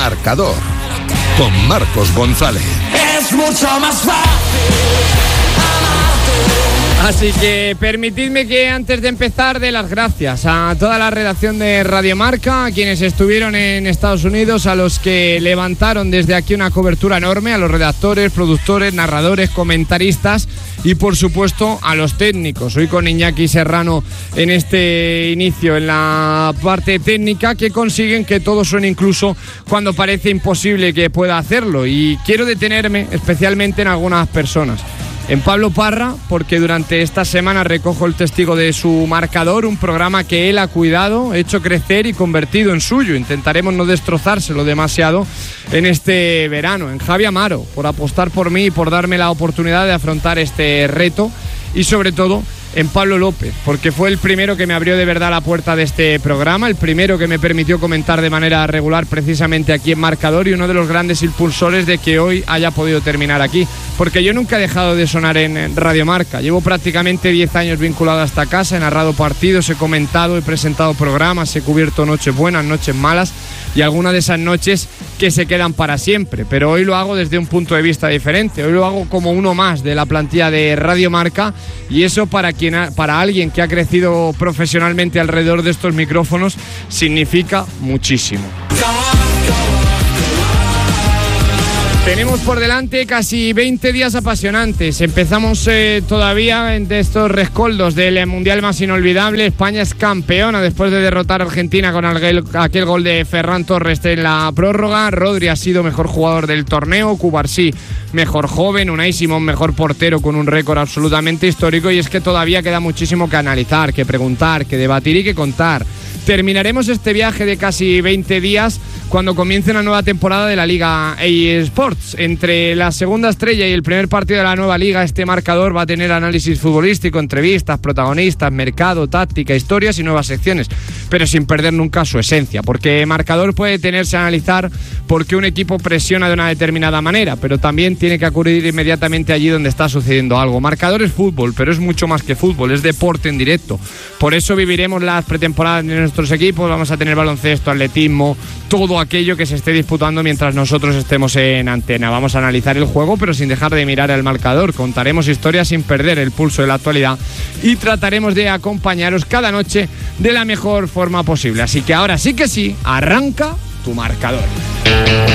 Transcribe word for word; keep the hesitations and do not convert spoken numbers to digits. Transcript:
Marcador, con Marcos González. Es mucho más fácil. Así que permitidme que antes de empezar dé las gracias a toda la redacción de Radio Marca, a quienes estuvieron en Estados Unidos, a los que levantaron desde aquí una cobertura enorme, a los redactores, productores, narradores, comentaristas y por supuesto a los técnicos. Hoy con Iñaki Serrano en este inicio, en la parte técnica, que consiguen que todo suene incluso cuando parece imposible que pueda hacerlo. Y quiero detenerme especialmente en algunas personas. En Pablo Parra, porque durante esta semana recojo el testigo de su Marcador, un programa que él ha cuidado, hecho crecer y convertido en suyo. Intentaremos no destrozárselo demasiado en este verano. En Javi Amaro, por apostar por mí y por darme la oportunidad de afrontar este reto. Y sobre todo en Pablo López, porque fue el primero que me abrió de verdad la puerta de este programa, el primero que me permitió comentar de manera regular precisamente aquí en Marcador y uno de los grandes impulsores de que hoy haya podido terminar aquí, porque yo nunca he dejado de sonar en Radio Marca. Llevo prácticamente diez años vinculado a esta casa, he narrado partidos, he comentado, he presentado programas, he cubierto noches buenas, noches malas y algunas de esas noches que se quedan para siempre, pero hoy lo hago desde un punto de vista diferente. Hoy lo hago como uno más de la plantilla de Radio Marca, y eso para quien ha, para alguien que ha crecido profesionalmente alrededor de estos micrófonos significa muchísimo. Tenemos por delante casi veinte días apasionantes. Empezamos eh, todavía en estos rescoldos del Mundial más inolvidable. España es campeona después de derrotar a Argentina con aquel, aquel gol de Ferran Torres en la prórroga. Rodri ha sido mejor jugador del torneo, Cubarsí mejor joven, Unai Simón mejor portero con un récord absolutamente histórico. Y es que todavía queda muchísimo que analizar, que preguntar, que debatir y que contar. Terminaremos este viaje de casi veinte días cuando comience una nueva temporada de la Liga eSports. Entre la segunda estrella y el primer partido de la nueva liga, este Marcador va a tener análisis futbolístico, entrevistas, protagonistas, mercado, táctica, historias y nuevas secciones, pero sin perder nunca su esencia, porque Marcador puede detenerse a analizar por qué un equipo presiona de una determinada manera, pero también tiene que acudir inmediatamente allí donde está sucediendo algo. Marcador es fútbol, pero es mucho más que fútbol, es deporte en directo. Por eso viviremos las pretemporadas de nuestros equipos, vamos a tener baloncesto, atletismo, todo aquello que se esté disputando mientras nosotros estemos en antena. Vamos a analizar el juego, pero sin dejar de mirar el marcador. Contaremos historias sin perder el pulso de la actualidad y trataremos de acompañaros cada noche de la mejor forma posible. Así que ahora sí que sí, arranca tu Marcador.